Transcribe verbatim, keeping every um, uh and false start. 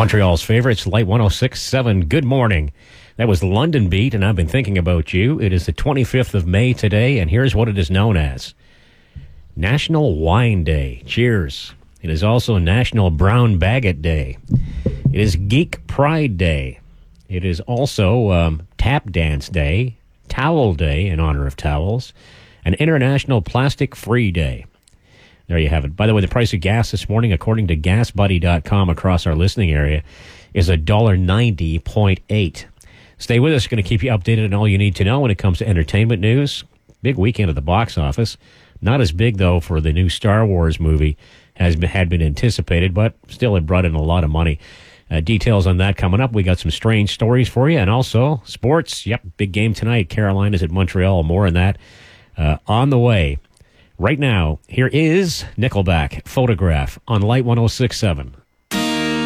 Montreal's favorites, Light one oh six point seven. Good morning. That was London Beat, and I've been thinking about you. It is the twenty-fifth of May today, and here's what it is known as. National Wine Day. Cheers. It is also National Brown Baguette Day. It is Geek Pride Day. It is also um, Tap Dance Day, Towel Day in honor of towels, and International Plastic Free Day. There you have it. By the way, the price of gas this morning, according to gas buddy dot com across our listening area, is one dollar ninety point eight. Stay with us. Going to keep you updated on all you need to know when it comes to entertainment news. Big weekend at the box office. Not as big, though, for the new Star Wars movie as been, had been anticipated, but still it brought in a lot of money. Uh, details on that coming up. We got some strange stories for you, and also sports. Yep, big game tonight. Carolina's at Montreal. More on that uh, on the way. Right now, here is Nickelback, Photograph, on Light one oh six point seven.